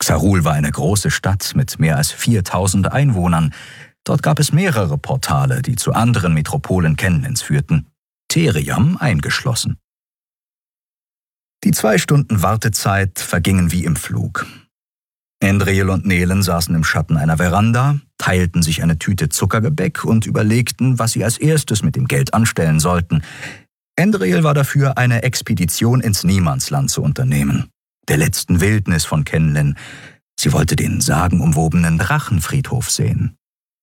Xarul war eine große Stadt mit mehr als 4000 Einwohnern. Dort gab es mehrere Portale, die zu anderen Metropolen Kenlens führten, Theriam eingeschlossen. Die 2 Stunden Wartezeit vergingen wie im Flug. Endriel und Nelen saßen im Schatten einer Veranda, teilten sich eine Tüte Zuckergebäck und überlegten, was sie als erstes mit dem Geld anstellen sollten. Endriel war dafür, eine Expedition ins Niemandsland zu unternehmen, der letzten Wildnis von Kenlen. Sie wollte den sagenumwobenen Drachenfriedhof sehen.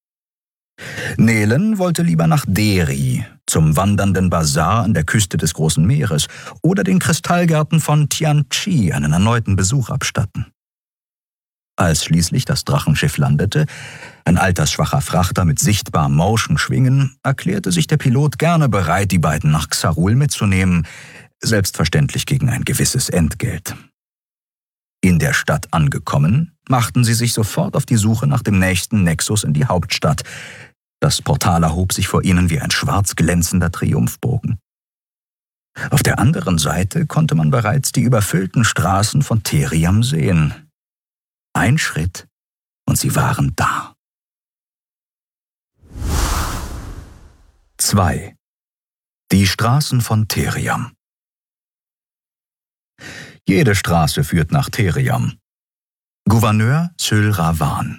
Nelen wollte lieber nach Deri, zum wandernden Bazar an der Küste des Großen Meeres oder den Kristallgärten von Tianchi einen erneuten Besuch abstatten. Als schließlich das Drachenschiff landete, ein altersschwacher Frachter mit sichtbarem Motion-Schwingen, erklärte sich der Pilot gerne bereit, die beiden nach Xarul mitzunehmen, selbstverständlich gegen ein gewisses Entgelt. In der Stadt angekommen, machten sie sich sofort auf die Suche nach dem nächsten Nexus in die Hauptstadt. Das Portal erhob sich vor ihnen wie ein schwarz glänzender Triumphbogen. Auf der anderen Seite konnte man bereits die überfüllten Straßen von Theriam sehen. Ein Schritt, und sie waren da. 2. Die Straßen von Theriam. Jede Straße führt nach Theriam. Gouverneur Syl Ravan.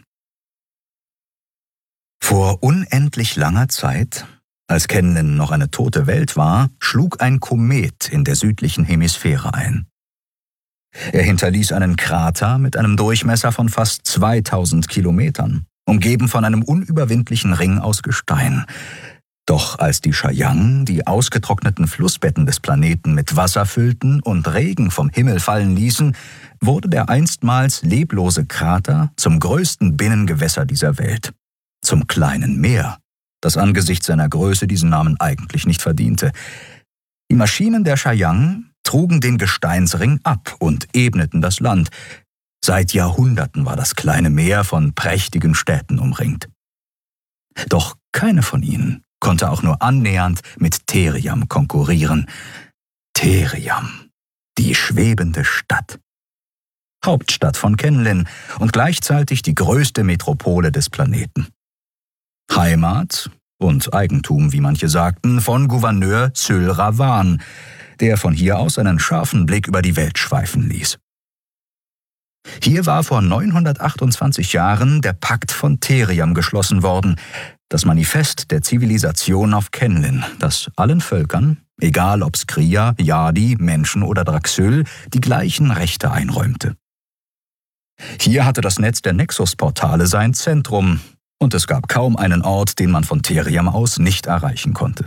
Vor unendlich langer Zeit, als Kenlen noch eine tote Welt war, schlug ein Komet in der südlichen Hemisphäre ein. Er hinterließ einen Krater mit einem Durchmesser von fast 2000 Kilometern, umgeben von einem unüberwindlichen Ring aus Gestein. Doch als die Chayang die ausgetrockneten Flussbetten des Planeten mit Wasser füllten und Regen vom Himmel fallen ließen, wurde der einstmals leblose Krater zum größten Binnengewässer dieser Welt, zum kleinen Meer, das angesichts seiner Größe diesen Namen eigentlich nicht verdiente. Die Maschinen der Chayang trugen den Gesteinsring ab und ebneten das Land. Seit Jahrhunderten war das kleine Meer von prächtigen Städten umringt. Doch keine von ihnen konnte auch nur annähernd mit Theriam konkurrieren. Theriam, die schwebende Stadt. Hauptstadt von Kenlen und gleichzeitig die größte Metropole des Planeten. Heimat und Eigentum, wie manche sagten, von Gouverneur Syl Ravan, der von hier aus einen scharfen Blick über die Welt schweifen ließ. Hier war vor 928 Jahren der Pakt von Theriam geschlossen worden, das Manifest der Zivilisation auf Kenlen, das allen Völkern, egal ob Skria, Yadi, Menschen oder Draxyl, die gleichen Rechte einräumte. Hier hatte das Netz der Nexus-Portale sein Zentrum, und es gab kaum einen Ort, den man von Theriam aus nicht erreichen konnte.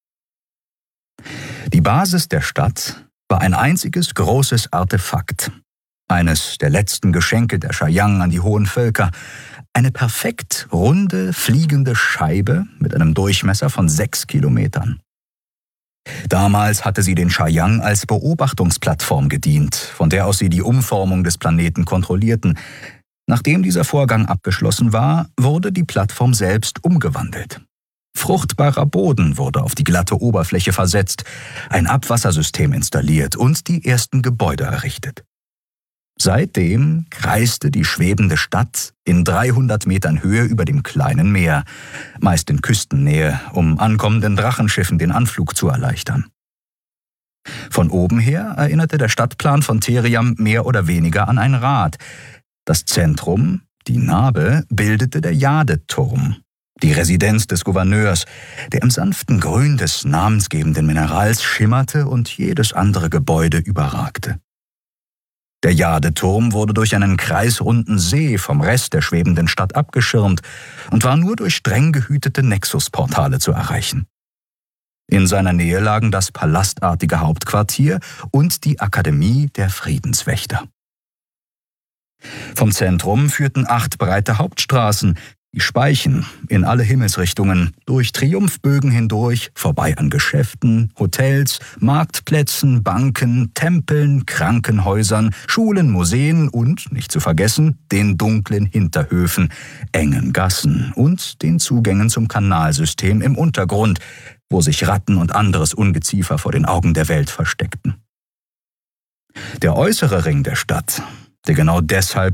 Die Basis der Stadt war ein einziges großes Artefakt, eines der letzten Geschenke der Chayang an die hohen Völker, eine perfekt runde, fliegende Scheibe mit einem Durchmesser von 6 Kilometern. Damals hatte sie den Chayang als Beobachtungsplattform gedient, von der aus sie die Umformung des Planeten kontrollierten. Nachdem dieser Vorgang abgeschlossen war, wurde die Plattform selbst umgewandelt. Fruchtbarer Boden wurde auf die glatte Oberfläche versetzt, ein Abwassersystem installiert und die ersten Gebäude errichtet. Seitdem kreiste die schwebende Stadt in 300 Metern Höhe über dem kleinen Meer, meist in Küstennähe, um ankommenden Drachenschiffen den Anflug zu erleichtern. Von oben her erinnerte der Stadtplan von Theriam mehr oder weniger an ein Rad. Das Zentrum, die Nabe, bildete der Jadeturm, die Residenz des Gouverneurs, der im sanften Grün des namensgebenden Minerals schimmerte und jedes andere Gebäude überragte. Der Jadeturm wurde durch einen kreisrunden See vom Rest der schwebenden Stadt abgeschirmt und war nur durch streng gehütete Nexus-Portale zu erreichen. In seiner Nähe lagen das palastartige Hauptquartier und die Akademie der Friedenswächter. Vom Zentrum führten 8 breite Hauptstraßen, die Speichen in alle Himmelsrichtungen, durch Triumphbögen hindurch, vorbei an Geschäften, Hotels, Marktplätzen, Banken, Tempeln, Krankenhäusern, Schulen, Museen und, nicht zu vergessen, den dunklen Hinterhöfen, engen Gassen und den Zugängen zum Kanalsystem im Untergrund, wo sich Ratten und anderes Ungeziefer vor den Augen der Welt versteckten. Der äußere Ring der Stadt, der genau deshalb